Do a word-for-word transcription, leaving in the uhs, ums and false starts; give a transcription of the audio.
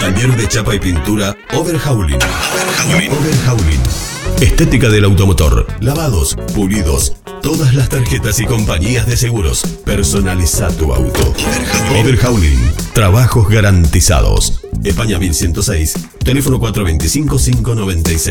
Taller de chapa y pintura Overhauling. Overhauling. Overhauling. Estética del automotor. Lavados, pulidos. Todas las tarjetas y compañías de seguros. Personaliza tu auto. Overhauling. Overhauling. Trabajos garantizados. España mil ciento seis. Teléfono cuatro dos cinco, cinco nueve seis.